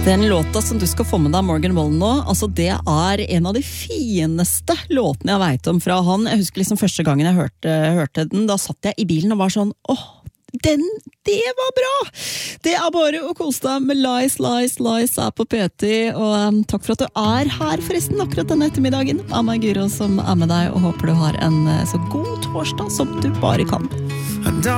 Den låta som du skal få med deg, Morgan Wallen nå, altså det en av de fineste låtene jeg vet om fra han. Jeg husker liksom første gangen jeg hørte den, da satt jeg i bilen og var sånn, det var bra! Det bare å kose deg med Lies, Lies, Lies på PT, og takk for at du her forresten akkurat denne ettermiddagen. Meg Guro som med deg, og håper du har en så god torsdag som du bare kan.